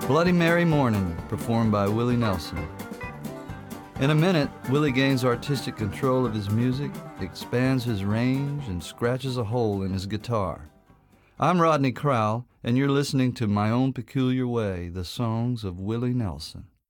Bloody Mary Morning, performed by Willie Nelson. In a minute, Willie gains artistic control of his music, expands his range, and scratches a hole in his guitar. I'm Rodney Crowell, and you're listening to My Own Peculiar Way, the songs of Willie Nelson.